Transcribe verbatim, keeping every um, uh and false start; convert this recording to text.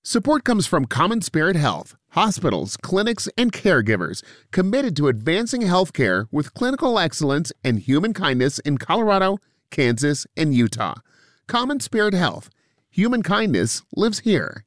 Support comes from Common Spirit Health, hospitals, clinics, and caregivers committed to advancing healthcare with clinical excellence and human kindness in Colorado, Kansas, and Utah. Common Spirit Health. Human kindness lives here.